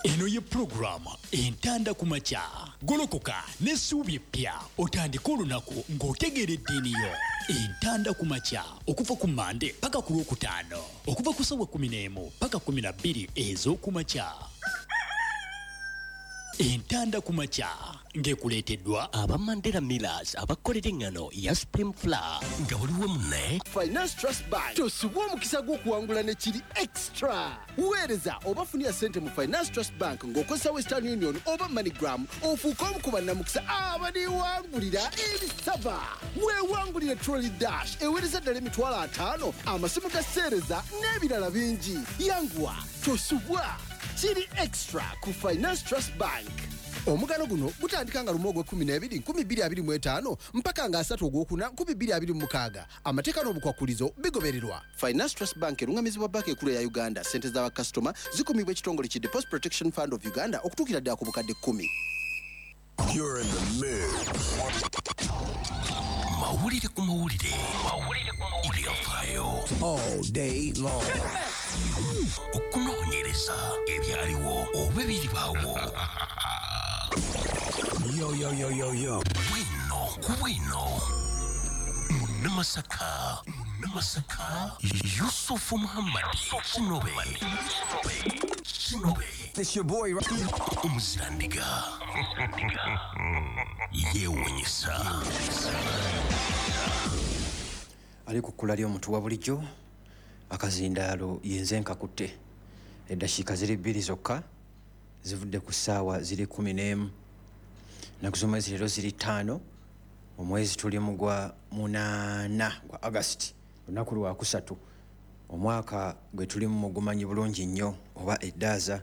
Eno ye programa entanda kumacha golokoka nesubi epya otandika olunaku ng'otegeredde eniyo entanda kumacha okuva ku Mande paka ku Lwokutaano okuva ku ssaawa 11 paka 12 ez'okumacha. Entanda kumacha ngekuleteddwa aba Mandela Millers abakolera engano ya Spring Flour nga waliwo munne Finance Trust Bank tosubwa omukisa gw'okuwangula ne kiri extra. Weereza oba funira ssente mu Finance Trust Bank ng'okozesa Western Union oba MoneyGram ofuuka omu ku bannamukisa abaliwangulira ebisava. Weewangulire Trolley Dash eweereza ddala $50,000 amasimu ga sseereza n'ebirala bingi. Yanguwa tosubwa kiri extra ku Finance Trust Bank. Omugano guno gutandika nga 12/2025 mpaka nga 3/2026. Amateeka n'obukwakulizo bigobererwa. Finance Trust Bank erungamizibwa banka ekulu ya Uganda. Sente z'aba customer zikumibwa ekitongole ki Deposit Protection Fund of Uganda okutuukira ddala ku bukadde 10. You're in the mix. Mawulire ku mawulire ebyafaayo All day long. okunoonyereza ebyaliwo oba ebiribaawo. Yo. Bwino Munamasaka Yusufu Muhammad Kinobe It's your boy, right? Omuzirandiga yeewuunyisa ali ku kkula ly'omuntu wa bulijjo akazindaalo yenze nkakutte eddakiika ziri 2 zokka zivudde ku ssaawa ziri 11 naku z'omwezi leero ziri 5 omwezi tulimu gwa 8 gwa August lunaku lwa 3 omwaka gwe tulimu mugumanyi bulungi nnyo oba eddaaza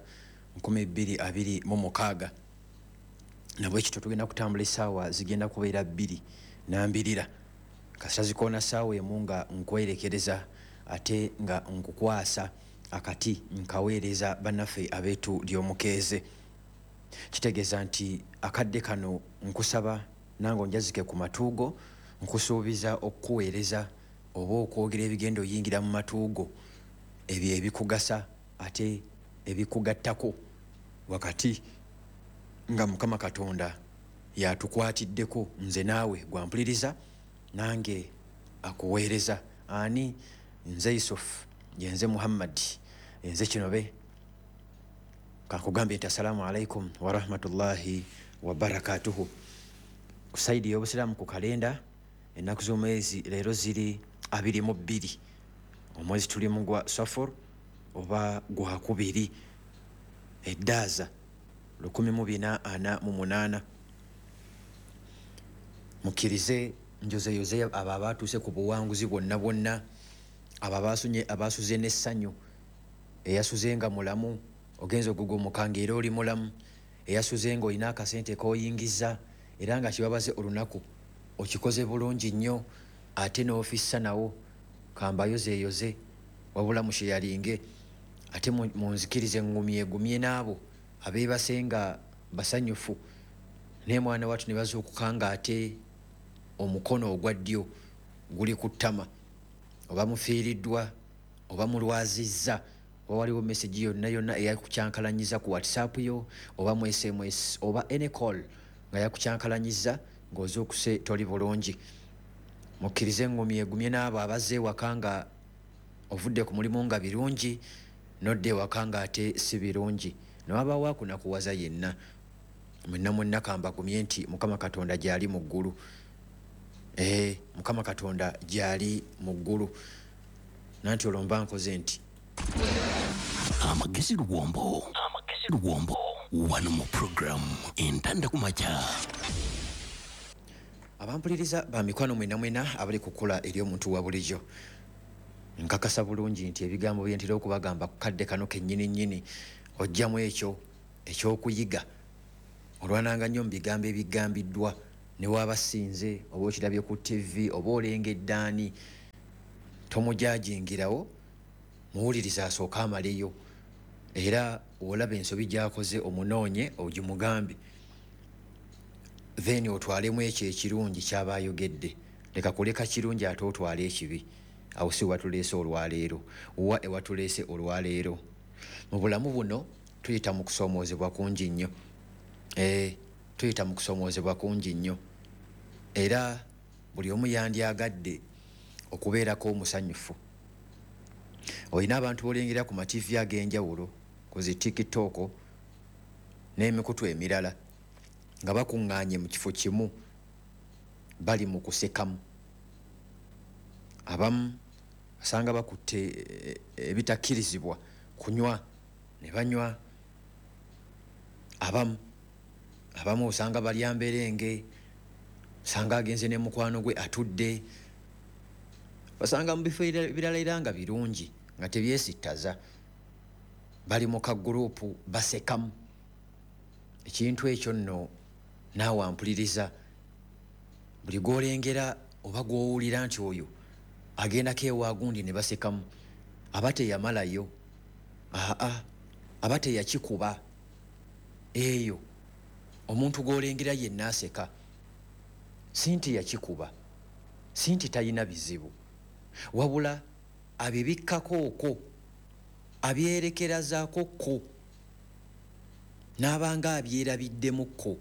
2026 nabwe ekito tugenda kutambula essaawa zigenda kubeera 2 n'ambirira kasita zikoona ssaawa emu nga nkwerekereza ate nga nkukwasa akati nkaweereza bannaffe abeetu ly'omukeeze. Kitegeeza nti akadde kano nkusaba nange onjazike ku matuugo nkusuubiza okuweereza oba okwogera ebigenda oyingira mu matuugo ebyo ebikugasa ate ebikugattako wakati nga Mukama Katonda yatukwatiddeko nze naawe gwampuliriza nange akuweereza. Ani nze Yusuf yenze Muhammad yenze Kinobe kakugambye nti assalamu alaikum wa rahmatullahi wa barakatuhu. Ku saidi y'obusiraamu ku kalenda ennaku z'omwezi leero ziri 22 omwezi tulimu gwa Safar oba gwa 2 eddaaza 1448. Mukkirize njozeyoze abo abaatuuse ku buwanguzi bwonna abo abasuze n'essanyu eyasuze nga mulamu ogenza ogugumuka ng'era oli mulamu eyasuze nga olina akasente k'oyingiza era nga kibabaze olunaku okikoze bulungi nnyo ate n'ofissa nawo kambayozeeyoze wabula musheyalinge ate munzikirize ngumye n'abo abeebase nga basanyufu ne mwana watu ne bazuukuka nga ate omukono ogwa ddyo guli ku ttama oba mufiiriddwa oba mulwazizza oba waliwo message yonna eyakukyankalanyiza ku WhatsApp yo oba mu SMS oba any call nga yakukyankalanyiza ng'oze okuse toli bulungi. Mukkirize ngumye n'abo abazze ewaka nga ovudde ku mulimu nga birungi nodde ewaka nga ate si birungi newabaawo akunakuwaza yenna mwenna kambagumye nti Mukama Katonda gyali mu ggulu. Mukama Katonda gyali mu ggulu nanti olwo mba nkoze nti amagezi luwombo wano mu program entanda kumacha. Abampuliriza ba mikwano mwena abali ku kkula ery'omuntu wa bulijjo nkakasa bulungi nti ebigambo bye ntera okubagamba ku kadde kano kennyini ojjamu ekyo ekyokuyiga olwananga nnyo mu bigambo ebigambiddwa ne wabasinze oba okirabye ku TV oba olengeddaani tomujajingirawo muwuliriza asooka amaleyo era olaba ensobi gy'akoze omunoonye ogimugambe then otwalemu ekyo ekirungi ky'aba ayogedde leka kuleka kirungi ate otwale ekibi awo si watuleese olwaleero wa ewatuleese olwaleero mu bulamu buno tuyita mu kusomoozebwa kungi nnyo. Tuyita mu kusomoozebwa kungi nnyo. Era buli omu yandyagadde okubeerako omusanyufu. Olina abantu b'olengera ku mativi ag'enjawulo, ku zi TikTok n'emikutu emirala nga bakuŋŋaanye mu kifo kimu bali mu kusekamu. Abamu basanga bakutte ebitakkirizibwa kunywa ne banywa. Abamu osanga balya mberenge, osanga agenze ne mukwano gwe atudde. Basanga mu bifo ebirala era nga birungi nga tebyesittaza, bali mu kaguruupu basekamu. Ekintu ekyo nno naawe ampuliriza, buli gw'olengera oba gw'owulira nti oyo agendako ewaagundi ne basekamu, aba teyamalayo, aba teyakikuba. Eyo omuntu gw'olengera yenna aseka, si nti yakikuba, si nti talina bizibu, wabula abibikkako okwo, abyerekerazaako kko, n'abanga abyerabiddemukko.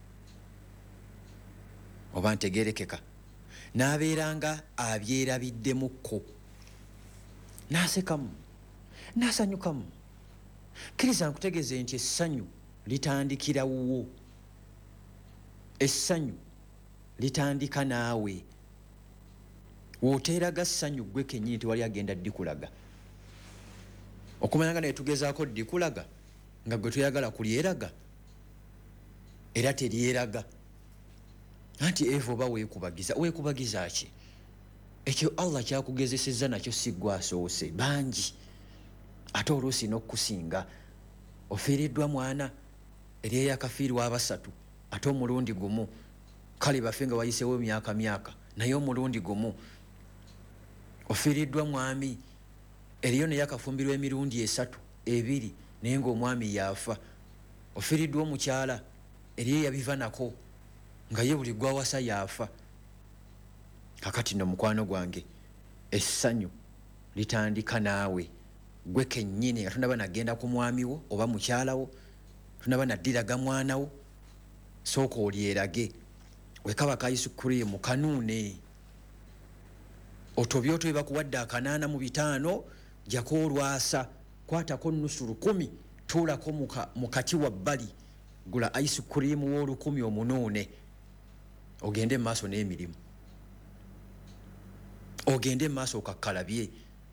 Oba ntegeerekeka, n'abeeranga abyerabiddemukko, n'asekamu, n'asanyukamu. Kkiriza nkutegeeze nti essanyu litandikira wuwo. Essanyu litandika naawe. W'oteeraga ssanyu gwe kennyini tewali agenda ddikulaga. Okumanya nga naye tugezaako ddikulaga nga gwe toyagala kulyeraga era teryeraga. Anti Eva oba weekubagiza ki? Ekyo Allah kyakugezesezza nakyo si gwe asoose, bangi. Ate oluusi n'okusinga ofiiriddwa mwana eryeyakafiirwa abasatu ate omulundi gumu. Kale bafe nga wayiseewo myaka naye omulundi gumu. Ofiiriddwa mwami eriyo naye akafumbirwa emirundi 3 2 naye ng'omwami yaafa. Ofiiriddwa omukyala eriyo yabiva nako nga ye buli gwawasa yaafa. Kakati no mukwano gwange, essanyu litandika naawe gwe kennyini nga tonaba nagenda ku mwami wo oba mukyala wo, tonaba naddiraga mwana wo. Sooka olyerage, wekaba ka isukurimu kanuune, otobye bakuwadde 8 jako olwasa, kwatako nusu 10 tuulako mu kati wabbali, gula isukurimu w'olukumi omunuune, ogende mu maaso n'emirimu, ogende mu maaso okakkalabye.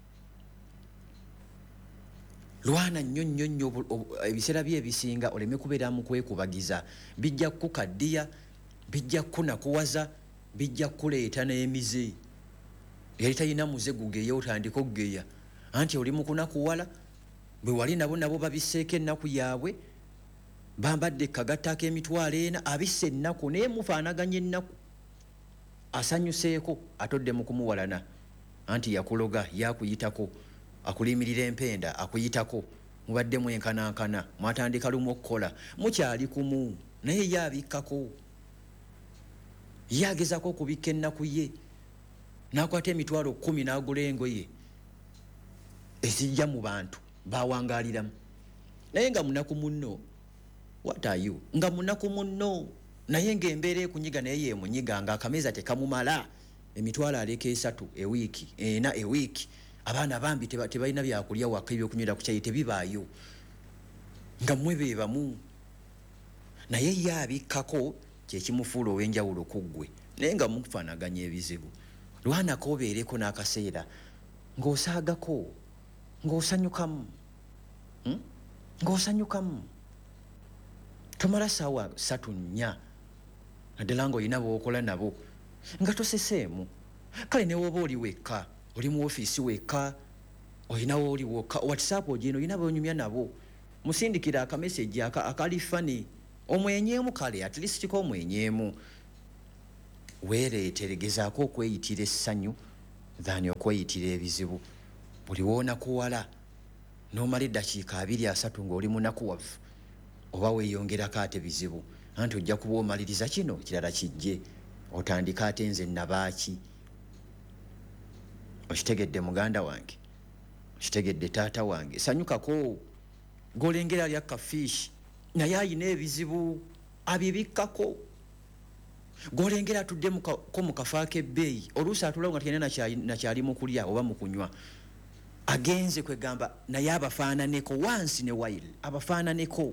Lwana nnyo ebiseera bye ebisinga oleme kubeera mu kwekubagiza. Bijja kukaddiya, bijja kunakuwaza, bijja kuleeta n'emize. Yali talina muze gugeya otandika okugeya, anti oli mu kunakuwala. Bwe wali nabo babisseeko ennaku yaabwe, bambadde ekagatta ak'emitwalo 4, abisse ennaku naye mufaanaganya ennaku. Asanyuseeko atodde mu kumuwalana, anti yakuloga, yakuyitako, akulimirira empenda, akuyitako, mubadde mwenkanankana, mwatandika lumu okukola, mukyali kumu, naye ye abikkako. Ye agezako okubikka ennaku ye, n'akwata emitwalo 10 n'agula engoye ezijja mu bantu bawangaaliramu. Naye nga munaku munno, what are you? Nga munaku munno, naye ng'embeera ekunyiga naye yemunyiga, nga akameza tekamumala, emitwalo aleka 3 ewiiki, 4 ewiiki. Abaana bambi tebalina byakulya waka, ebyokunywera ku kyayi tebibaayo, nga mmwe be bamu. Naye ye abikkako, kyekimufuula ow'enjawulo ku ggwe, naye nga mukufaanaganya ebizibu. Lwanako obeereko n'akaseera ng'osaagako, ng'osanyukamu, ng'osanyukamu. Tomala ssaawa 3-4 naddala ng'olina b'okola nabo nga toseseemu. Kale ne woba oli wekka, oli mu ofiisi wekka, olinawo oli wokka, WhatsApp ogino olina bonyumya nabo, musindikira akameseji akali fani, omwenyeemu. Kale at least ko omwenyeemu. Weereeteregezaako okweyitira essanyu than okweyitira ebizibu. Buli woonakuwala n'omala eddakiika 2-3 ng'oli munakuwavu, oba weeyongerako ate bizibu, anti ojja kuba omaliriza kino kirala kijje, otandika ate nze nabaaki. Okitegedde muganda wange, okitegedde taata wange, sanyukako, golengera lya kafish naye ayina ebizibu abibikkako golengera tudde ko mukafaako ebbeeyi oluusi atulawo nga tugenda nakyali mu kulya oba mu kunywa agenze kwegamba naye abafaananeko once in a while abafaananeko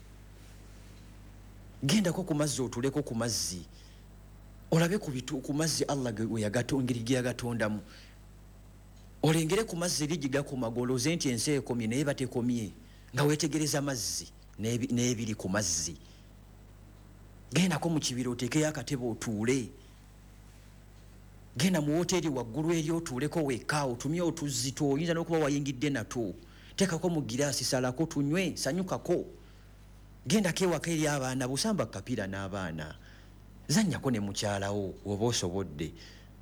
gendako ku mazzi otuleko ku mazzi olabe ku mazzi Allah ngeri gye yagatondamu olengere ku mazzi erigiga ku magoloze nti ensi ekomye naye batekomye nga weetegereza mazzi n'ebiri ku mazzi gendako mu kibira oteekeyo akatebe otuule genda mu woteeri waggulu eri otuuleko wekka otumye otuzito oyinza n'okuba wayingidde nato teekako mu giraasi salako tunywe sanyukako gendako ewaka eri abaana busamba kapiira n'abaana zannyako ne mukyalawo oba osobodde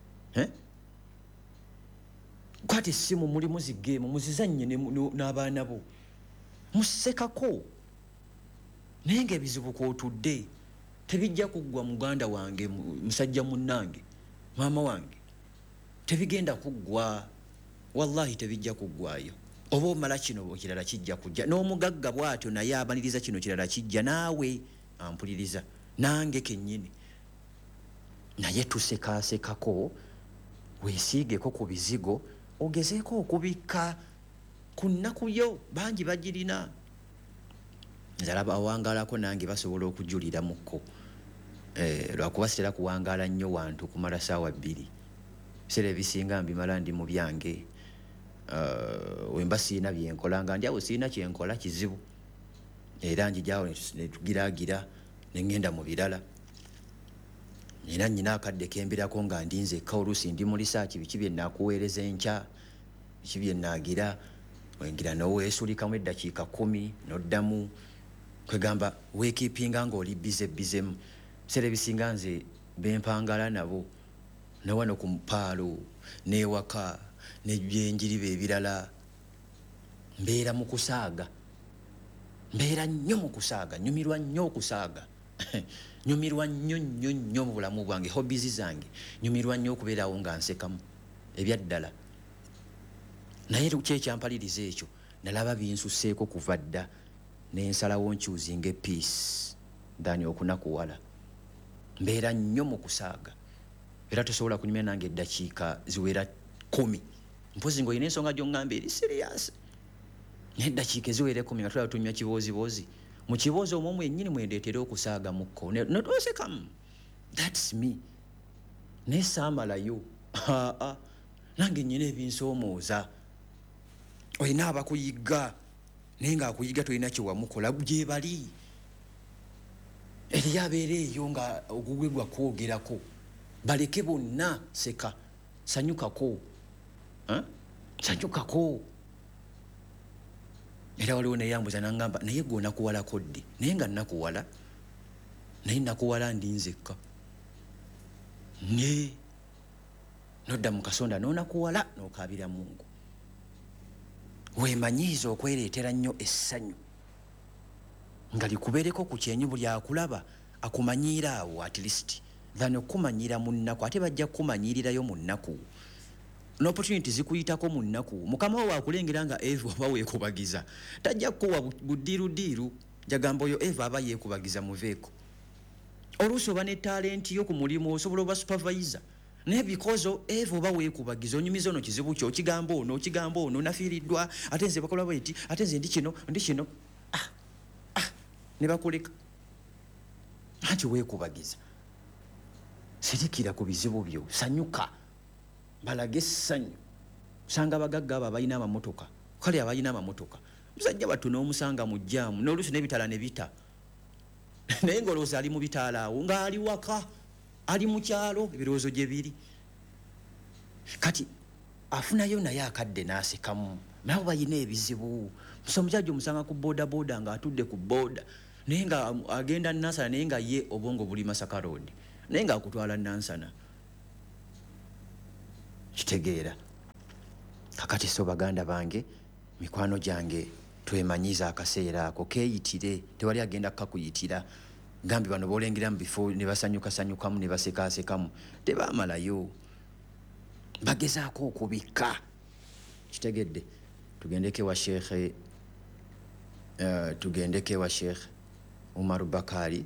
kwata essimu muli muzigeemu muzizannye n'abaana bo musekako naye ng'ebizibu kwotudde tebijja kuggwa muganda wange musajja munnange maama wange tebigenda kuggwa wallahi tebijja kuggwayo oba omala kino kirala kijja kujja n'omugagga bw'atyo naye amaliriza kino kirala kijja naawe ampuliriza nange kennyini naye tusekaasekako weesiigeko ku bizigo ogezeeko okubikka ku nnaku yo bangi bagirina nzalaba awangalako nange basobola okujuliramuko lwakuba sitera kuwangaala nnyo wantu kumala saawa 2 biseera ebisinga mbimala ndi mu byange wemba siina byenkola nga ndi awo siina kyenkola kizibu era njijaawo netugiraagira neŋŋenda mu birala era nnyina akadde kembirako nga ndinzekka oluusi ndi mu lisaaki biki bye naakuweereza enkya biki bye naagira wengira noweesulikamu eddakiika 10 noddamu kwegamba weekipinga ng'oli bizemu biseera ebisinga nze bempangala nabo newano ku mpaalo n'ewaka nebyenjiriba ebirala mbeera mu kusaaga mbeera nnyo mu kusaaga nyumirwa nnyo okusaaga nyumirwa nnyo mu bulamu bwange hobbies zange nyumirwa nnyo okubeerawo nga nsekamu ebyaddala naye kyekyampaliriza ekyo nalaba binsuseeko kuva dda nensalawo nkyuzinga epiisi dani okunakuwala mbeera nnyo mu kusaaga era tosobola kunyumya nange eddakiika ziwera 10 mpozi ng'olina ensonga gy'oŋŋamba eri siriyasi naye eddakiika eziwera 10 nga tulaba tunywa kibooziboozi mu kiboozi omwo mwennyini mwendeetera okusaaga mukko notosekamu thats me naye saamalayo nange nnyina ebinsoomooza olina abakuyiga naye ng'akuyiga tolina kyewamukola gye bali eriyo abeera eyo nga ogugwe gwakwogerako baleke bonna seka sanyukako sanyukako era waliwo neyambuza naŋŋamba naye gwe onakuwalako ddi naye nga nnakuwala naye nakuwala ndinzekka ne nodda mu kasonda n'onakuwala n'okaabira Mungu weemanyiiza okwereetera nnyo essanyu nga likubeereko ku kyenyi buli akulaba akumanyiira awo at least than okumanyiira mu nnaku ate bajja kukumanyiirirayo mu nnaku n'opportunity zikuyitako mu nnaku mukama wo waakulengera nga Eva oba weekubagiza tajja kukuwa buddiirudiiru jagamba oyo Eva aba yeekubagiza muveeko oluusi oba ne talenti yo ku mulimu osobola oba supervisor naye because Eva oba weekubagiza onyumiza ono kizibu kyo okigamba ono nafiiriddwa ate nze bakola bweti ate nze ndi kino ne bakuleka anti weekubagiza sirikira ku bizibu byo sanyuka balage essanyu usanga abagagga abo abalina amamotoka kale abalina amamotoka musajja batu n'omusanga mu jjaamu n'oluusi n'ebitala ne bita naye ng'olowooza ali mu bitaala awo ng'ali waka ali mu kyalo ebirowoozo gye biri kati afunayo naye akadde n'asekamu nabo balina ebizibu omusajja omusanga ku boodabooda ng'atudde ku booda naye nga agenda Nansana naye nga ye obwongo buli Masaka Road naye nga akutwala Nansana kitegeera kakati so baganda bange mikwano gyange twemanyiza akaseera ako keeyitire tewali agenda kakuyitira gambi bano boolengera mu bifo ne basanyukasanyukamu ne basekaasekamu tebaamalayo bagezaako okubikka kitegedde tugendeko ewa sheekhe tugendeko ewa Sheikh Umar Bakari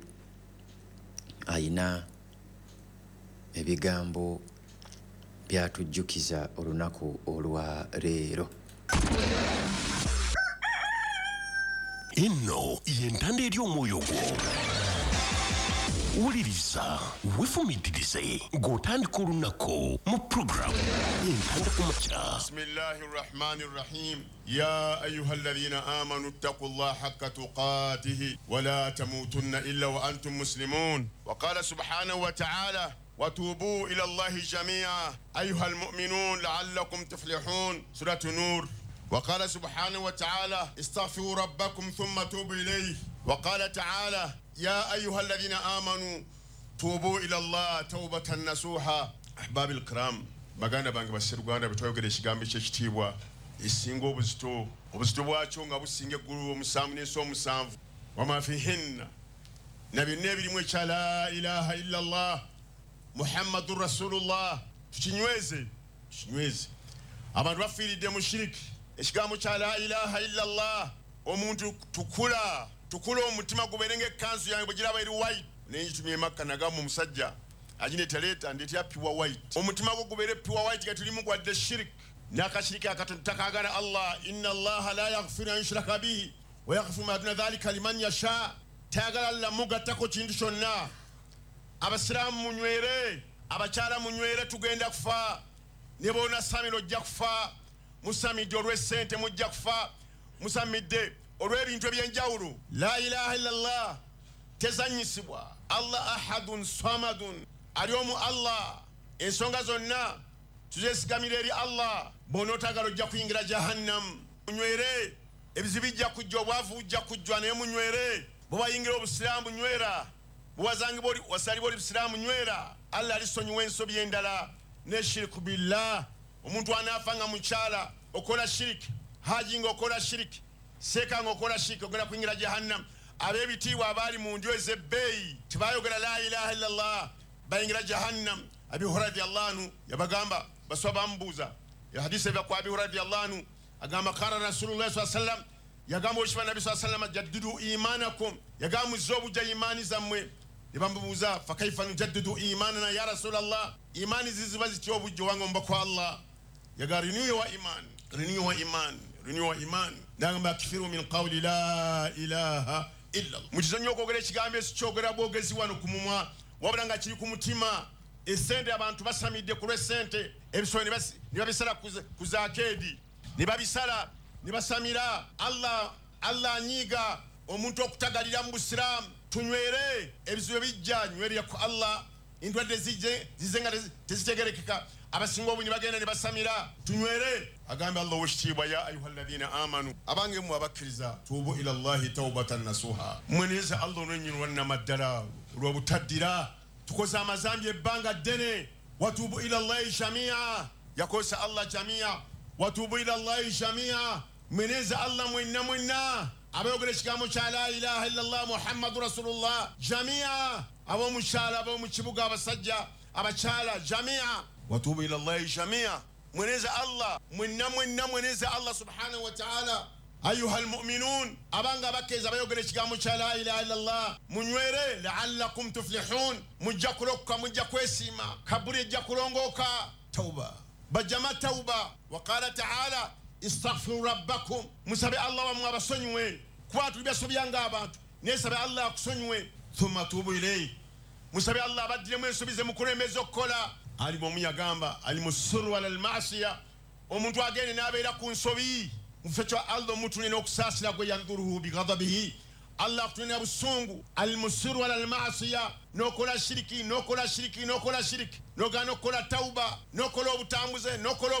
ayina ebigambo byatujjukiza olunaku olwa leero. Inno yentande ery'omwoyo gwo. Wuliriza wefumitirize ng'otandika olunaku mu program yentande ku makya. Bismillahir Rahmanir Rahim. يا أيها الذين آمنوا اتقوا الله حق تقاته ولا تموتن إلا وأنتم مسلمون. وقال سبحانه وتعالى وتوبوا إلى الله جميعا أيها المؤمنون لعلكم تفلحون. سورة نور. وقال سبحانه وتعالى استغفروا ربكم ثم توبوا إليه. وقال تعالى يا أيها الذين آمنوا توبوا إلى الله توبة نصوحا. أحباب الكرام baganda bange basiruganda bitwayogera ekigambo ekyekitiibwa esinga obuzito bwakyo nga businga eggulu omusanvu n'ensi omusanvu wama fihinna na byonna ebirimu ekya la ilaha illa allah muhammadun rasulullah tukinyweze abantu bafiiridde mu shiriki ekigambo kya la ilaha illa allah omuntu tukula omutima gubeerenga ekkanzu yange bwe giraba eri white nenjitumye makka nagamba omusajja agineetaleta ndeetera piwa white omutima gwo gubeere piwa white nga tulimu gwadde shiriki nakashiriki akatonda takagala Allah inna Allah la yaghfiru an yushraka bihi wa yaghfiru ma duna dhalika liman yasha. Tayagala Allah mugattako kintu kyonna. Abasiraamu munywere, abakyala munywere, tugenda kufa. Ne bona samiro ojja kufa, musamidde olw'essente mujja kufa, musamidde olw'ebintu ebyenjawulo. La ilaha illallah tezanyisibwa. Allah ahadun samadun, ali omu Allah. Ensonga zonna tuzesigamira eri Allah. Bonotagala ojja kuyingira jahannam. Munywere, ebizibu bijja kujja, obwavu bujja kujja, naye munywere. Bw'obayingira obusiraamu nywera, bw'owazangibwa wasalibwa oli busiraamu nywera. Allah alisonyiwa ensobi endala n'eshiriku billah. Omuntu anaafanga mukyala okola shiriki, haji nga okola shiriki, seeka nga okola shiriki, ogenda kuyingira jahannam. Ab'ebitiibwa abaali mu ndyo ez'ebbeeyi tebaayogera la ilaha illallah bayingira jahannam. Abi Hurayra radiyallahu anhu yabagamba baswa bamubuuza hadisi eva ku Abi Hurayra radiyallahu anhu agamba qala rasulullah sallallahu alaihi wasallam yagamba oshiba nabi sallallahu alaihi wasallam jaddidu imanakum yagamba muzobujja imani zammwe. Nebamubuuza fa kaifa nujaddidu imanana ya rasulallah, imani ziziba zitya obujja wange omba kwa Allah. Yagamba renew your iman nagamba kifiru min qawli la ilaha illa Allah. Mukizonyo okwogera ekigambo esikyogera bwogezi wano ku mumwa wabula nga kiri ku mutima. Esente abantu basamidde ku lw'essente, ebisolo ne babisala ku zaakedi, ne babisala ne basamira. Allah anyiiga omuntu okutagalira mu busiraamu. Tunywere, ebizibu bijja nywerera ku Allah. Endwadde zize nga tezitegerekeka, abasinga obungi bagenda ne basamira. Tunywere. Agamba Allah w'ekitiibwa ya ayyuhalladhina amanu, abange mu abakkiriza, tuubu ila Allahi tawbatan nasuha. Mweneeza Allah olw'ennyini wannamaddala olw'obutaddira. Tukoze amazambi ebbanga ddene. Watubu ila Allahi jamia, yakozesa Allah jamia. Watubu ila Allahi jamia, mweneeza Allah mwenna abayogera ekigambo kya la ilaha illallah muhammadu rasulullah jamia. Ab'omukyala, ab'omukibuga, abasajja, abakyala jamia. Watubu ila Allahi jamia, mweneeza Allah mwenna mweneeza Allah subhanahu wa ta'ala. أيها المؤمنون أبانغا بكيز أبيوغر إشغامو لا إله إلا الله منويري لعلكم تفلحون مجاكولوكا مجاكويسيما كبري جاكولونغوكا توبة بجمع توبة. وقال تعالى استغفروا ربكم مسابي الله وما بسنوي كواتو بيسوبيانغا بانتو نيسابي الله كسنوي ثم توبوا إليه مسابي الله بدل ميسوبي زمكوري ميزوكولا علي مومي يغامبا علي مسر ولا المعصية ومنتو أغيني نابيلا كونسوبي mfecho Allah mutune okusasira gwe yanduruhu bighadabihi. Allah kutune busungu al-musir wala al-ma'siya nokola shiriki nogano kola tauba nokola obutambuze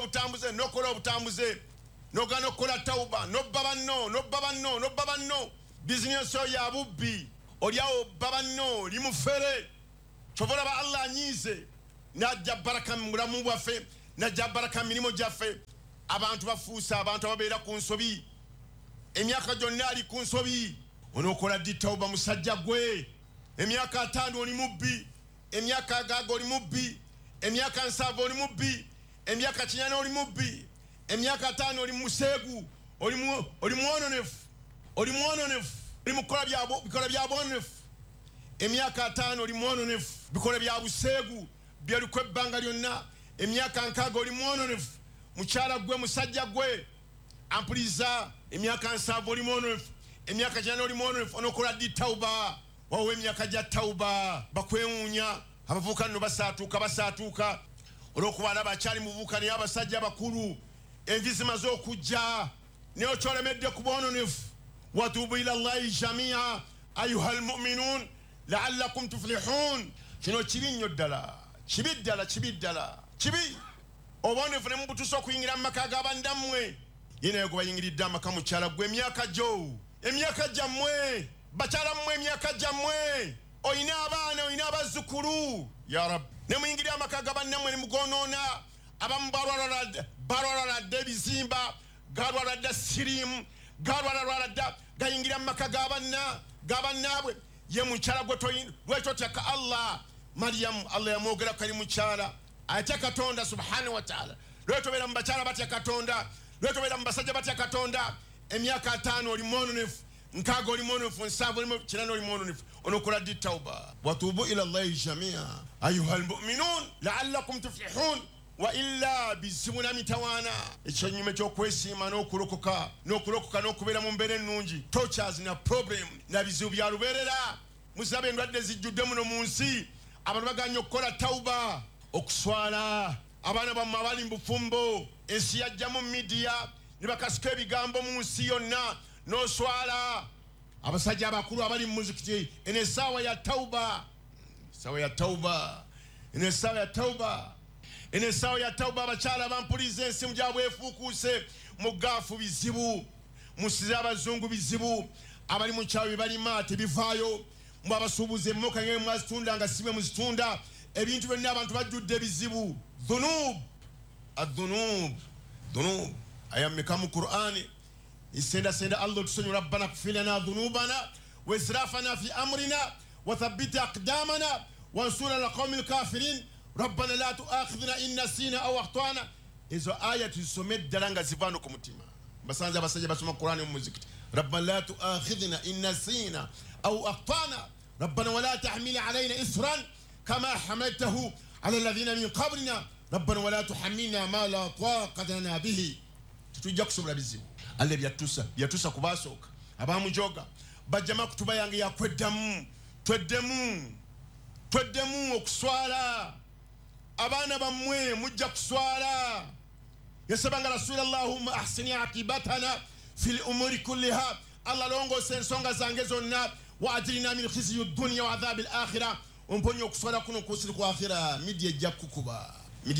nogano kola tauba no babanno business ya bubbi oliawo babanno limufere chovola ba Allah nyize najja baraka mulamu bwaffe najja baraka milimo gyaffe. Abantu bafuusa, abantu ababeera ku nsobi, emyaka gyonna ali ku nsobi. Onookola ddi tawuba musajja gwe? Emyaka 5 oli mubbi, emyaka 6 oli mubbi, emyaka 7 oli mubbi, emyaka 9 oli mubbi, emyaka 5 oli museegu, oli mwononefu. oli mwononefu oli mukola bikola bya bwononefu emyaka 5 oli mwononefu bikola bya buseegu byaliko ebbanga lyonna emyaka 6 oli mwononefu mukyala gwe musajja gwe ampuliza emyaka 7 oli mwononefu emyaka 9 oli mwononefu onokola ddi tauba wawe emyaka gya tauba bakwewuunya abavubuka nno basaatuuka olw'okuba alaba akyali muvubuka naye abasajja abakulu envi zimaze okujja naye okyolemedde ku bwononefu watuubu ila llahi jamia ayuha almuminun laallakum tuflihun kino kibi nnyo ddala kibi kibi obwonefu ne mubutuusa okuyingira mu maka g'abandammwe ye naye gwe bayingiridde amaka mukyala gwe emyaka gyammwe bakyala mmwe emyaka gyammwe oyina abaana oyina abazzukulu ya rabbi ne muyingirira amaka g'abannammwe ne mugonoona abamu balwala dda ebizimba galwala dda siriimu galwala dda gayingira mu maka g'abannaabwe ye mukyala gwe lwekyo tyaka Allah Mariyamu Allah yamwogera kali mukyala atya Katonda subhanahu wa ta'ala lwekyo beera mu bakyala batya Katonda lwekyo beera mu basajja batya Katonda emyaka 5 oli mwononefu 6 oli mwononefu 7 oli 9 oli mwononefu onokola ddi tauba watuubu ila llahi jamia ayuha almuminun laallakum tuflihun wa illa bizibu namitawaana ekyonyuma ekyokwesiima n'okulokoka n'okubeera mu mbeera ennungi tortures na problem na bizibu bya lubeerera musaba endwadde zijjudde muno mu nsi abantu baganya okukola tauba okuswala abaana bammwe abali mu bufumbo ensi yajjamu midiya ne bakasika ebigambo mu nsi yonna n'oswala abasajja abakulu abali mu muzikiti eno essaawa ya tauba eno essaawa ya tauba abakyala bampuliza ensimu gyabwe efuukuuse mu gaafu bizibu musize abazungu bizibu abali mu kyawe balima tebivaayo mwe abasuubuza emmoka ng'e mwazitunda nga si bwe muzitunda ebintu byonna abantu bajjudde ebizibu dhunub ayammeka mu Qur'ani isenda Allah tusonyiwa rabbana ighfir lana dhunubana wa israfana fi amrina wa thabbit aqdamana wansurna ala alqawmil kafirin rabbana la tu'akhidhna in nasina aw akhtana izo aya tuzisome ddala nga zivano ku mutima basanze abasajja basoma Qur'ani mu muzikiti rabbana la tu'akhidhna in nasina aw akhtana rabbana wa la tahmil alayna isran kama hamaltahu ala alladhina min qablina rabbana wa la tuhammilna ma la taqata lana bihi tujja kusobola bizibu alle byatusa kubasooka abamujoga bajjama kutuba yange yakweddamu tweddemu okuswala abaana bammwe mujja kuswala yasabanga rasulallahumma ahsini aqibatana fil umuri kulliha Allah longose ensonga zange zonna wa ajirina min khizyi dunya wa adhabil akhirah omponyo okuswala kuno kusiri ku akhira midye ejja kukuba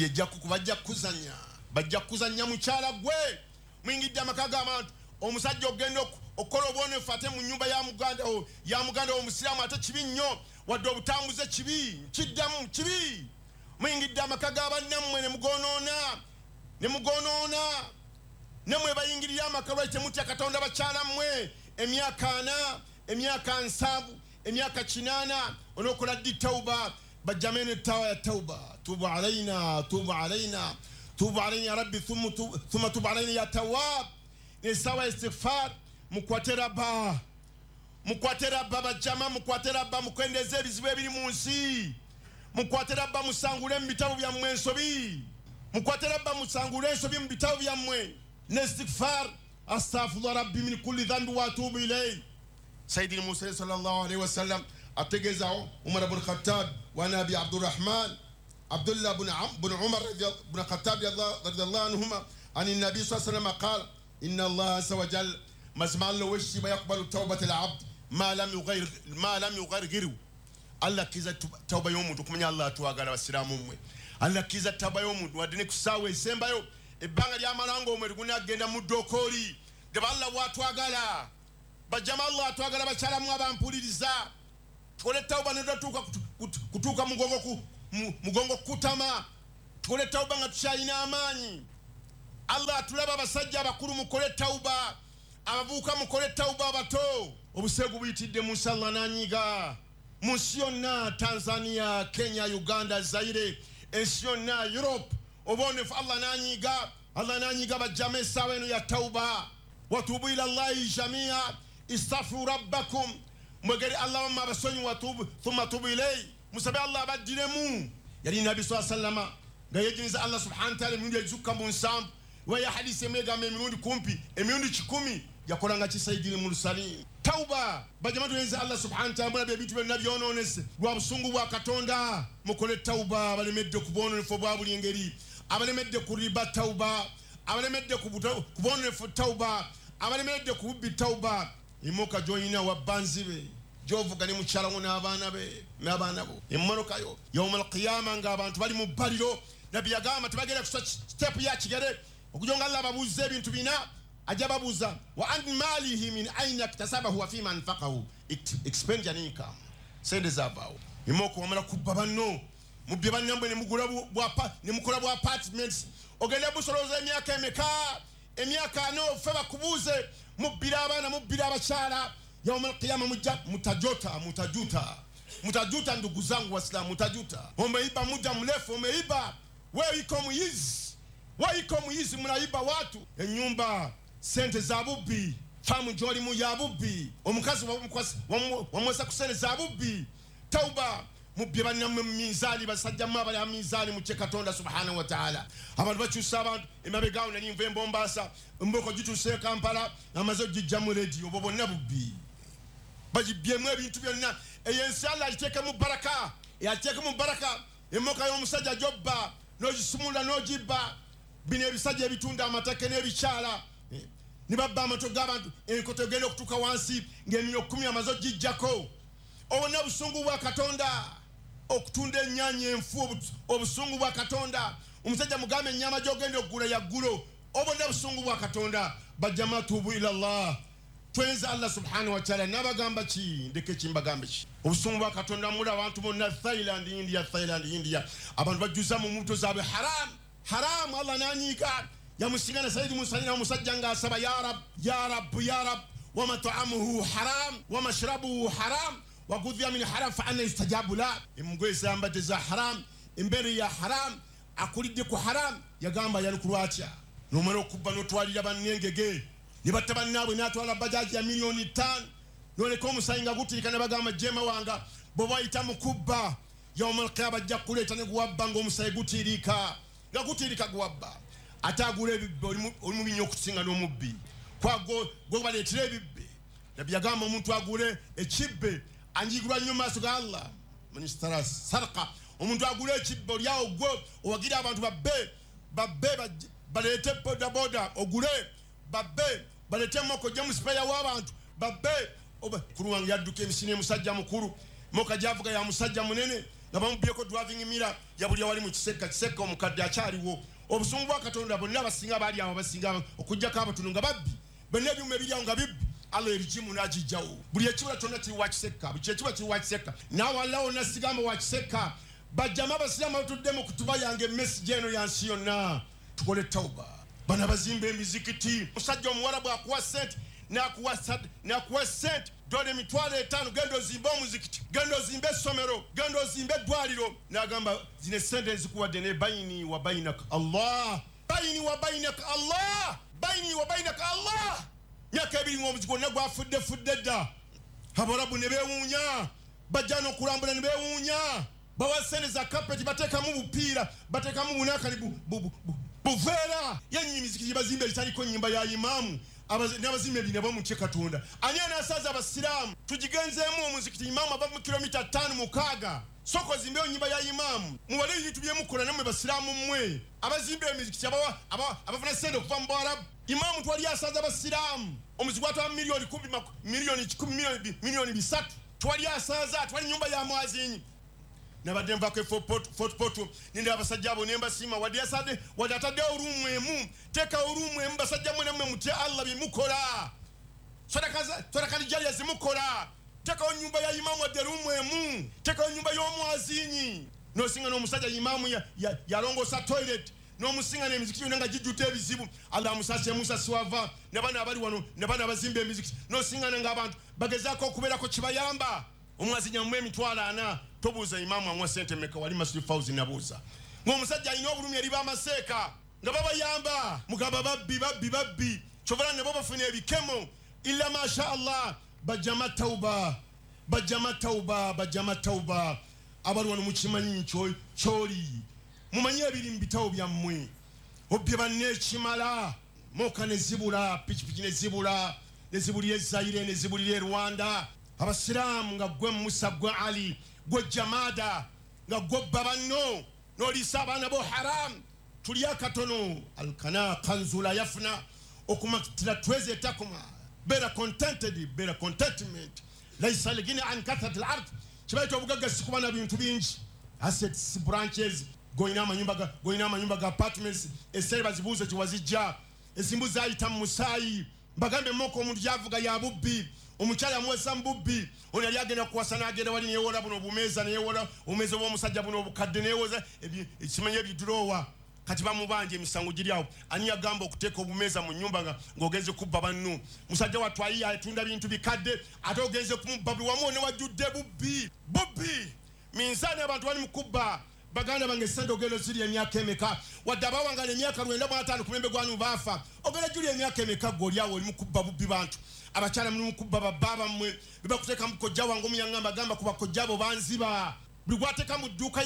bajja kuzanya mukyala gwe mwingidde amaka g'abantu omusajja ogenda okukola obwonefu ate mu nnyumba ya muganda omusiraamu ate kibi nnyo wadde obutambuze kiddamu kibi mwingidde amaka g'abannammwe ne mugonoona nemwe bayingirira amaka lwaki temutya Katonda bakyalammwe emyaka 4 emyaka 7 emyaka 8 onokola ddi tauba bajjamene ettawa ya tauba tubu alaina ya rabbi thumma tubu alaina ya tawab nesawa istighfar mukwate rabba bajjama mukwate rabba mukwendeze ebizibu ebiri mu nsi mukwate rabba musangule mu bitabo byammwe ensobi mukwate rabba musangule ensobi mu bitabo byammwe ne istighfar astaghfirullah rabbi min kulli dhanbi wa atubu ilayhi sayyidina Musa sallallahu alayhi wa sallam ategezaho Umar ibn Khattab wa nabi Abdurrahman Abdullah ibn Umar ibn Khattab radiyallahu anhuma عن النبي صلى الله عليه وسلم قال إن الله عز وجل مزمان لو وشي يقبل توبة العبد ما لم يغرغره Allah kiza tauba y'omuntu okumanya Allah atwagala basiraamu mmwe Allah kiza tauba y'omuntu wadde kusaawa esembayo ebbanga ly'amalanga omwe gunagenda mu ddokoli gaba Allah bw'atwagala bajjama Allah atwagala bakyalamu abampuliriza tukole tauba nedatuuka kutuuka mugongo kutama tukole tauba nga tukyalina amaanyi Allah atulaba abasajja abakulu mukole tauba abavubuka mukole tauba abato obuseegu buyitidde mu nsi Allah n'anyiga mu nsi yonna Tanzania Kenya Uganda Zaire ensi yonna Europe obwonefu Allah n'anyiga bajjama essaawa eno ya tauba watuubu ila Allahi jamia istaghfiru rabbakum mwegere Allah ma basonyi watubu thumma tubu ilay musabe Allah badilemu yali nabi sallallahu alaihi wasallam gayejinza Allah subhanahu wa ta'ala mirundi zuka munsam wa ya hadisi mega mirundi kumpi mirundi 10 yakolanga kisaidini mursalin tauba bajamatu yenza Allah subhanahu wa ta'ala be bitu nabi ononese gwa busungu bwa katonda mukole tauba balemedde kubono fo bwa buli ngeri abalemedde kuriba tauba abalemedde kubono fo tauba abalemedde kubbi tauba imoka joyina wabanzibe jovuga ni muchala ngona abana be n'abana bo immonoka yo yawmal qiyamah nga abantu bali mu baliro nabi yagamba tebagere ku step ya kigere okujonga Allah babuze ebintu bina ajababuza wa an malihi min aina iktasabahu wa fima anfaqahu expenditure income sende zabao imoko wamala kubba banno mubye banyambe ne mugula bwa ne mukola bwa apartments ogenda busoloza emyaka no feba kubuze mubira abana mubira abachala yawmal qiyamah mutajuta ndugu zangu waislamu mutajuta umeiba muda mrefu umeiba wewe iko muizi mnaiba watu enyumba sente za bubbi famu joli mu ya bubbi omukazi wa mwesa kusene za bubbi tauba mubye banamwe mizali basajja mabali ya mizali muche katonda subhanahu wa ta'ala abantu bachusa abantu emabegao na nimve Mombasa mboko jituse Kampala amazo jijjamu radio bobonna bubbi bajibyemwe ebintu byonna eyensi Allah ajiteke mu baraka yateke mu baraka emoka yo musajja jobba nojisumula nojiba bine ebisajja ebitunda amatake n'ebichala nibabba amato g'abantu enkoto genda okutuka wansi ng'emyo 10 amazo jijjako obona busungu bwa katonda okutunda ennyanya enfu obusungu bwa katonda omusajja mugambe ennyama gy'ogenda okugula yaggulo obona busungu bwa katonda bajjama tubu ila Allah twenza Allah subhanahu wa ta'ala nabagamba ki ndeke kimbagambe ki obusungu bwa katonda mula abantu bonna Thailand India abantu bajuza mu muto zabe haram Allah nanyika ya musingana saidi musalina musajja nga asaba ya rab wa mat'amuhu haram wa mashrabuhu haram wa gudhiya min haram fa anna istajabu la imgweza ambate za haram imbere ya haram akulide ku haram yagamba yalukulwacha numero kubba no twalira banengege nibatabannabwe natwala bajaji ya milioni 5 none ko musayinga gutirikana bagamba jema wanga boba itamu kubba yawmal qiyamah jakuleta ne guwabba ngo musayi gutirika ngagutirika guwabba atagule bibbe oli binyo kusinga no mubbi kwago baletire bibbe nabiyagamba omuntu agule ekibbe anjigulwa nyuma suga Allah ministara sarqa omuntu agule ekibbe lyawo gwo owagira abantu babbe balete boda ogule babbe balete moko jamu spaya w'abantu babbe kuruwangi yadduke emisine musajja mukuru moka javuga ya musajja munene ngabamubyeko driving mirror yabuli wali mu kiseka omukadde akyaliwo obusungu bwa katonda bonna basinga bali abo basinga okujjako abatununga babbi bonna ebyuma ebiryawo nga bibbi Allah erijimu najijjawo buli ekibula kyonna kiri wakiseka buli ekibula kiri wakiseka nawalawo nasigamba wakiseka bajjama abasiramu batudde mu kutuba yange message eno yansi yonna tukole tauba bana bazimba emizikiti musajja omuwarabu akuwa sente nakuwa sente dole mitwalo 5 gendo zimba omuzikiti gendo zimba essomero gendo zimba eddwaliro nagamba zine sente nzikuwadde ne bayini wa bainaka Allah myaka ebiri ng'omuzi gwonna gwafudde dda abarabu ne beewuunya bajja n'okulambula ne beewuunya bawa sente za kapeti bateekamu bupiira bateekamu bunakali buveera yennyini mizikiti bazimba ekitaliko nnyimba ya imaamu n'abazimba ebinabo mu kye katonda ani anaasaza abasiraamu tugigenzeemu omuzikiti imaamu ava mu kilomita 5-6 soko zimbeyo nnyimba ya imaamu muwale ebintu byemukola nammwe basiraamu mmwe abazimba emizikiti abafuna sente okuva mu bwarabu imaamu twali asaza abasiraamu omuzi gwatwala milioni 10 milioni 3 twali asaza twali nyumba ya mwazinyi nabadde nvako Fort Portal ninde abasajja abo nemba sima wadde atadde olumu emu teka olumu emu basajja mwe namwe mutya Allah bimukola sadaka lijaliya zimukola teka nyumba ya imamu wadde olumu emu teka nyumba y'omwazinyi nosinga n'omusajja imamu yalongosa toilet n'omusinga n'emizikiti yonna nga gijjudde ebizibu Allah amusasye Musa siwava n'abaana abali wano n'abaana abazimba emizikiti n'osingana ng'abantu bagezaako okubeerako kibayamba omwazinyi amuwa emitwalo 4 tobuuza imamu amuwa sente meka wali masiri fauzi nabuuza ng'omusajja alina obulumi eri bamaseeka nga babayamba mugamba babbi kyovala ne bo bafuna ebikemo illa ma sha Allah bajama tauba abalwana mukimanyi kyoli mumanye ebiri mbitawo byammwe obye banne kimala moka ne zibula pikipiki ne zibulira Zaire ne zibulira Rwanda abasiramu nga gwe Musa gwe Ali gwe Jamada nga gwe babanno nolisa abana bo haram tuliya katono alkana kanzula yafna okumakitira tweze takuma better contentment laysa ligina an kathat al-ard kibaito obugaga sikubana bintu bingi assets branches goina amanyumba ga apartments esere bazibuze kiwazijja esimbu zayita musayi mbagambe moko omuntu yavuga ya bubbi omukyala mwesa mbubbi ono yali agenda kuwasana agenda wali neyewola buno obumeza neyewola omeza obw'omusajja buno obukadde neyewoza ekimanye ebidurowa kati bamubanje emisango giri awo ani yagamba okuteeka obumeza mu nyumba ng'ogenze kubba banno musajja watwayi atunda bintu bikadde ate ogenze kumubba buli wamu newajjudde bubbi minsaani abantu bali mukubba baganda bange sente ogenda ziri emyaka emeka wadde abawangala emyaka 95 ku membe gwanu baafa ogenda juli emyaka emeka gwe oliawo oli mukubba bubbi bantu abakyala muli mukubba bababa mmwe bebakuteeka mukojja wange omuyangamba gamba ku bakojja abo banziba buli gwateeka mu dduuka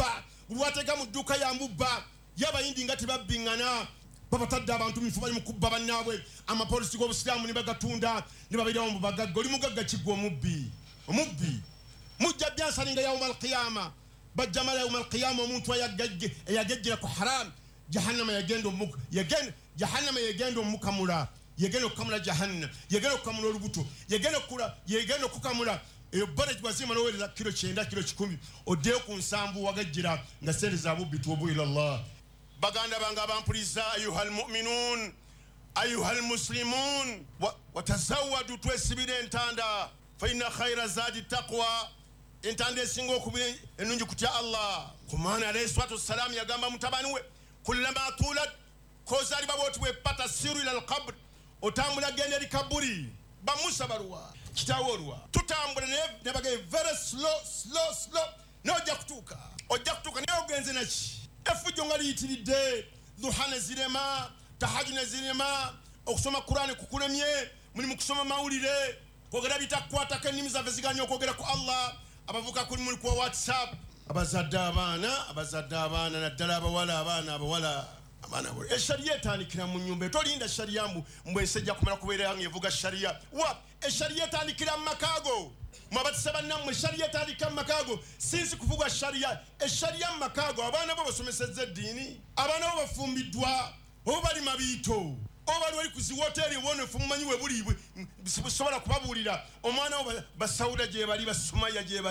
ya mbubba yabayindi nga tebabbingana babatadde abantu mifu bali mukubba bannaabwe amapolisi g'obusiraamu ne bagatunda ne babeerawo mu bagagga oli mugagga kiggwa omubbi mujja byansalinga yawma alqiyama bajjamala yawma alqiyama omuntu eyagejjera ku haram jahannama yegenda omukamula yegenda okukamula jahannam yegenda okukamula olubuto yegenda okukamula eyo bale wazima noweereza kilo 9 kilo 10 oddeyo ku nsambu wagajjira nga sente za bubbi tuobu ila Allah baganda banga bampuliza ayuhal mu'minun ayuhal muslimun watazawadu twesibire entanda fa inna khayra zadi taqwa entanda esinga okubira ennungi kutya Allah kumana alayhi salatu wassalam yagamba mutabani we kullama tulat kozali baboti we pata siru ila alqabr otambula gende eri kaburi bamusa baruwa kitawolwa tutambula ne bagaye very slow nojja kutuuka ne ogenze naki efujo nga liyitiridde duhane zirema tahajjuna zirema okusoma Qur'ani kukulemye muli mu kusoma mawulire kwogera bitakwatako ennimi zaffe ziganya okwogera ku Allah abavuka kuli muli ku WhatsApp abazadde abaana naddala abawala eshariya etandikira mu nyumba tolinda shariya mbwensejja kumala kubeera nga evuga shariya eshariya etandikira mu makaago mwabatisa bannammwe eshariya etandikira mu makaago sinsi kuvuga eshariya mu makaago abaana bo basomesezza eddiini abaana bo bafumbiddwa oba bali mabiito oba bali wali ku ziwoteeri obwonefu mumanyi we buli busobola kubabuulira omwana wo basawuda gye bali basumaya gye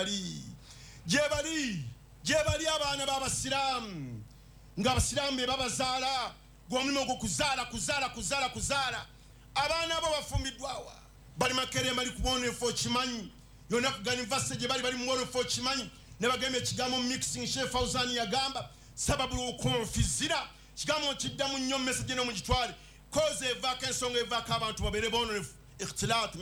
bali abaana b'abasiraamu ng'abasiraamu be babazaala gw'omulimu ogwo kuzaala abaana bo bafumbiddwawa bali makerere bali ku bwonefu okimanyi yonna kugana university gye bali mu bwonefu okimanyi ne bagamba ekigambo mixing Sheikh Fawzan yagamba sababu okonfizira kigambo kiddamu nnyo message no mugitwale koze evaako ensonga evaako abantu babeere boonefu ikhtilat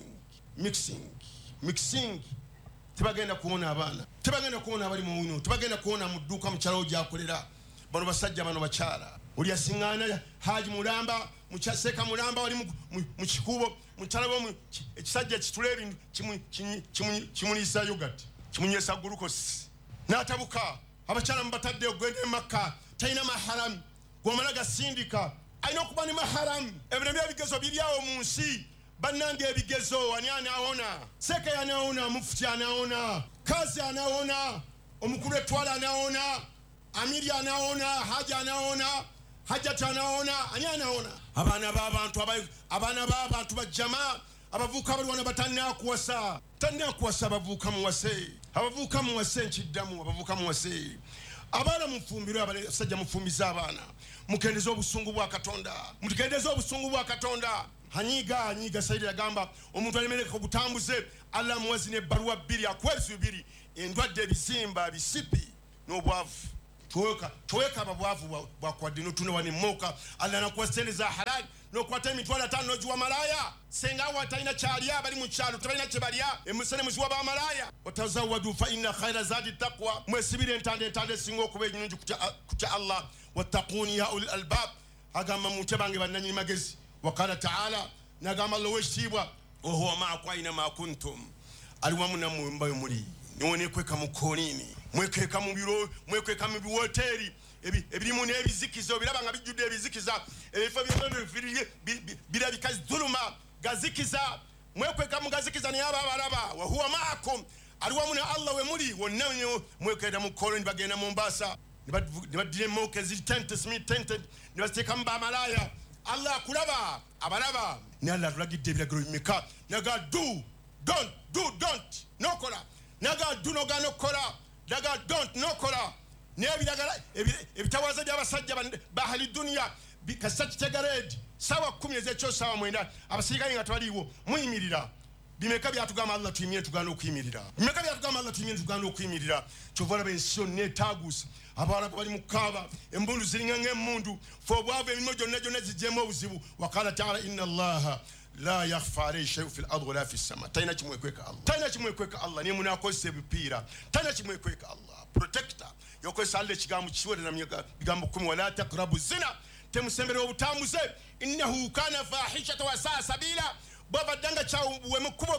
mixing tebagenda kuwona abaana tebagenda kuwona abali mu wino tebagenda kuwona mu dduuka mu kyalo gyakolera bano basajja bano bakyala oli asiŋŋaana Haji Mulamba mukyaseka Mulamba wali mu kikubo mukyalabo ekisajja kitula ebintu kimuliisa yogurt kimunywesa glucose n'atabuka abakyala mubatadde ogwenda e Makka talina maharamu gw'omala gasindika alina okuba ne maharamu ebino byebigezo biryawo mu nsi bannange ebigezo ani anaawona seka anaawona mufuti anaawona kazi anaawona omukulu etwala anaawona amiri anaawona haja anaawona hajjati anaawona ani anaawona abaana b'abantu bajjama abavuuka abalwana batannakuwasa abavuuka muwase nkiddamu abavuuka muwase abaana mufumbirwe abasajja mufumbiza abaana mukendeza obusungu bwa Katonda hanyiga Saidi yagamba omuntu alemereka obutambuze Allah muwazi ne baruwa 2 akwezi 2 endwadde ebizimba bisipi n'obwavu tuweka ababwavu bwakwadde notuna wani moka Allah nakuwa sente za halali nokwata emitwalo 5 nogiwa malaya senga watalina kyalya bali mu kyalo tebalina kye balya emusene muziwa ba malaya watazawadu fa inna khayra zadi taqwa mwesibire entande singa okuba enyingi kutya Allah wattaquni ya ulil albab agamba mutye bange bannanyini magezi wakala ta'ala nagamba Allah wekitiibwa ohuwa maakum aynama kuntum ali wamu nammwe mbayo muli niwonekweka mu kolini mwekeka mu biro mwekeka mu biwoteri ebirimu n'ebizikiza obiraba nga bijjudde ebizikiza ebifo birabika zuluma gazikiza mwekweka mu gazikiza naye aba abalaba wahuwa maakum ali wamu na Allah we muli wonna mwekweta mu koloni bagenda mu Mombasa nibaddira emoka eziri tented nibaziteekamu bamalaya Allah akulaba abalaba ne Allah atulagidde ebiragiro bimeka naga don't nokola naga do noga nokola naga don't nokola n'ebiragala ebitawaza by'abasajja ba ahli dunya kasaki tegared sawa 10 ez'ekyo sawa 9 abasirikale nga tebaliiwo muyimirira bimeka byatugamba Allah tuyimire tuganda okuyimirira bimeka byatugamba Allah tuyimire tuganda okuyimirira kyova olaba ensi yonna etaaguusa abawarabu bali mu kaaba embundu ziringa ng'emmundu fe obwavu emirimu gyonna zijjeemu obuzibu waqala taala inna allaha la yakhfa alayhi shay'un fil ardi wala fis sama talina kimwekweka Allah niye munakozesa ebipiira talina kimwekweka Allah protector yokozesa Allah ekigambo kiwerera bigambo 10 wala taqrabu zina temusembera obutambuze innahu kana fahishata wa saa sabila babadanga kyawuwe mu kubo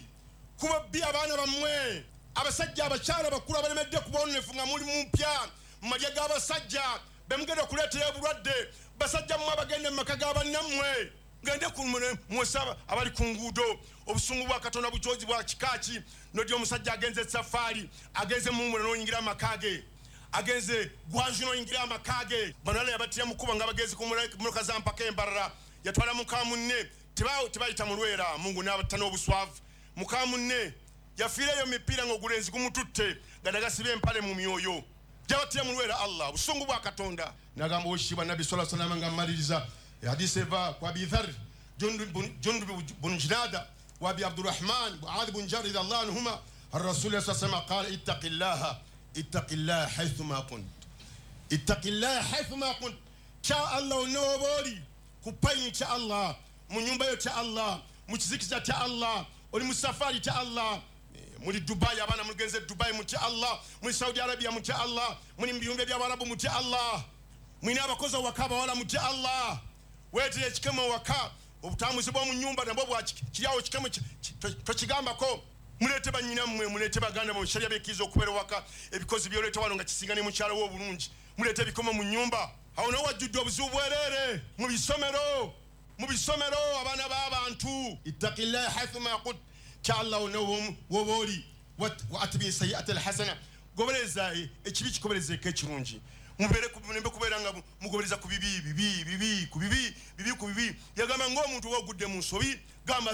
bi abaana bammwe abasajja abakyala abakulu abalemedde kubonefu nga muli mumpya mumalya g'abasajja bemugenda okuleetera obulwadde basajja mmwe abagenda mu maka g'abannammwe ngende kumwesaba abali ku nguudo obusungu bwa Katonda bujozi bwa kikaaki nodi omusajja agenze safaari agenze mumwe n'onyingira amakage agenze gwanju n'onyingira amakage banala yabatira mukuba nga bagezi ku muloka za mpaka embarara yatwala mukamunne tebayita mulwera mungu n'abatana obuswavu mukamunne yafiireyo mipiira ng'ogulenzi gumututte nga nagasiba empale mu myoyo jabatira mulwera Allah busungu bwa Katonda nagamba wekitiibwa Nabbi sallallahu alaihi wasallam nga mmaliriza hadisi eva kwa Abi Dharr Jundub bun Junada wa Abi Abdurrahman Muadh bun Jabal radiyallahu anhuma الرسول صلى الله عليه وسلم قال اتق الله حيثما كنت اتق الله حيثما كنت cha Allah onoboli kupanyi cha Allah mu nyumba yo cha Allah mu kizikiza cha Allah oli mu safari cha Allah muri Dubai abana mugenze Dubai mu cha Allah muri Saudi Arabia mu cha Allah muri mbiyumbe by'abarabu mu cha Allah mwina abakozi wakaba wala mu cha Allah wetire ekikemo waka obutamuzi bwo mu nyumba nabwo bwa kiriawo kikemo tokigamba ko mulete banyina mmwe mulete baganda mu sharia bekizo okubera waka ebikozi byoleta wano nga kisingane mu kyalo w'obulungi mulete bikomo mu nyumba awo no wajudde obuzibu bwerere mu bisomero abana b'abantu ittaqillaha haythuma qut kyalla no woboli wa atbi sayi'at alhasana gobereza ekibi kikobereze ekirungi mubere kubera nga mugobereza ku bibi yagamba ng'omuntu wogudde mu nsobi gamba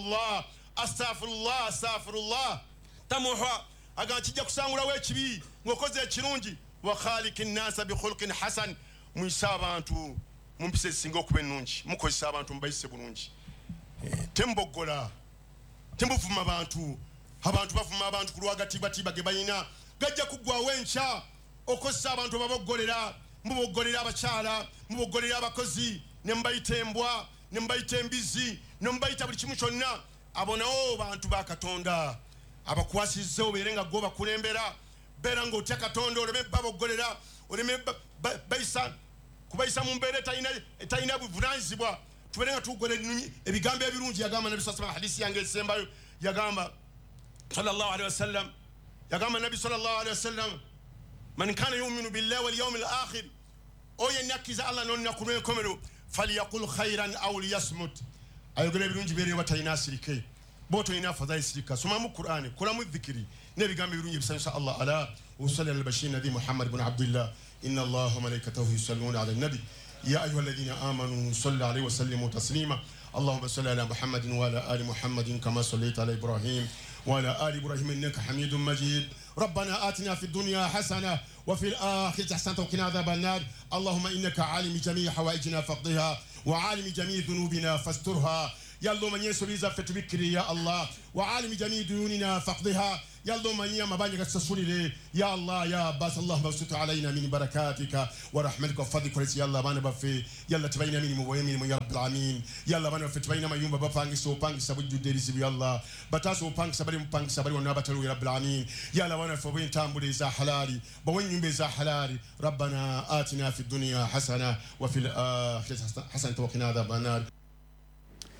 astaghfirullah tamuha aga kijja kusangulawo ekibi ngokoze ekirungi wa khaliqin nasa bi khulqin hasan muisa abantu mumpise singa okuba ennungi mukozesa abantu mubayise bulungi temboggola tembuvuma abantu bavuma abantu ku lwagatiibatiiba ge balina gajja kuggwawo enkya okozesa abantu baboggolera muboggolera abakyala muboggolera abakozi ne mubayita embwa ne mubayita embizi ne mubayita buli kimu kyonna abo nawo bantu ba Katonda abakwasizza obeere nga gwe bakulembera beera ng'otya Katonda oleme baboggolera oleme kubayisa mu mbeera etalina buvunaanyizibwa tubeere nga tugola ebigambo ebirungi yagamba Nabi sallallahu alaihi hadisi yange esembayo yagamba sallallahu alaihi wasallam yagamba Nabi sallallahu alaihi wasallam man kana yu'minu billahi wal yawmil akhir oye nakiza Allah n'olunaku lw'enkomerero falyaqul khairan aw liyasmut ayogera ebirungi beere batalina asirike boto ina fadhali sirika soma mu Qur'ani kola mu dhikri n'ebigambo ebirungi bisanyusa Allah ala وصلى على البشير النبي محمد بن عبد الله إن الله وملائكته يصلون على النبي يا أيها الذين آمنوا صلوا عليه وسلموا تسليما اللهم صل على محمد وعلى آل محمد كما صليت على إبراهيم وعلى آل إبراهيم إنك حميد مجيد ربنا آتنا في الدنيا حسنة وفي الآخرة حسنة وقنا عذاب النار اللهم إنك عالم جميع حوائجنا فاقضها وعالم جميع ذنوبنا فاسترها يا الله من يسر إذا فتبكري يا الله وعالم جميع ديوننا فاقضها يا الله من يما بانك تسولي يا الله يا باس الله بسط علينا من بركاتك ورحمتك وفضلك يا الله بانا بفي يا الله تبين من مويمين يا رب العالمين يا الله بانا في تبين ما يوم بفانك سو بانك سبج ديريز يا الله بتاسو بانك سبري ونبتلو يا رب العالمين يا الله بانا فوين تامبولي za halali بوين يوم za halali ربنا آتنا في الدنيا حسنة وفي الآخرة حسنة وقنا عذاب النار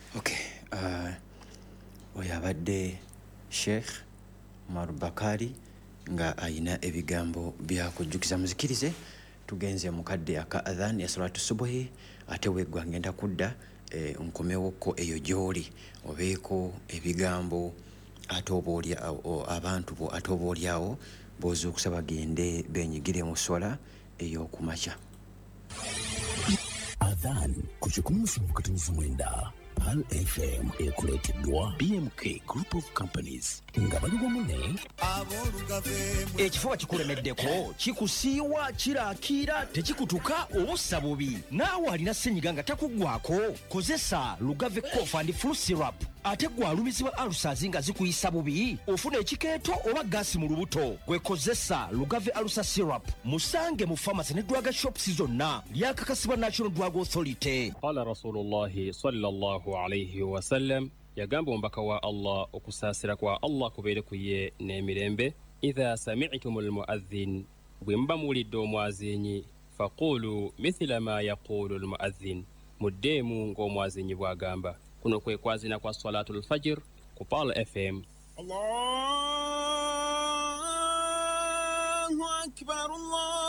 Okay, oyo abadde Sheikh Marubakari nga ayina ebigambo byakujjukiza. Muzikirize tugenze mukadde aka adhan ya salatu subuhi ate weggwa ngenda kudda nkomewokko eyo gy'oli obeeko ebigambo ate abantu bo ate oboolyawo bw'ozuukusa bagende benyigire mu swala ey'okumakya. Adhan ku 17:9 Pal FM ekuleeteddwa BMK Group of Companies nga bali wamu ne ekifuba kikulemeddeko kikusiiwa kiraakira tekikutuka obussa bubi naawe alina ssenyiga nga takuggwako kozesa Lugave Cough and Flu Syrup ate gwalumizibwa alusazi nga zikuyisa bubi ofuna ekikeeto oba gaasi mu lubuto gwekozesa Lugave Alusa Syrup musange mu pharmacy ne drug shops zonna lyakakasibwa National Drug Authority. Qala Rasulullahi sallallahu alayhi wa sallam yagamba omubaka wa Allah okusaasira kwa Allah kubeere ku ye n'emirembe idha sami'tumul muadhin bwe muba muwulidde omwazinyi faqulu mithla ma yaqulu almuadhin muddeemu ng'omwazinyi bw'agamba. Kuno kwe kwazina kwa salatul fajr ku Pal FM. Allahu akbar Allah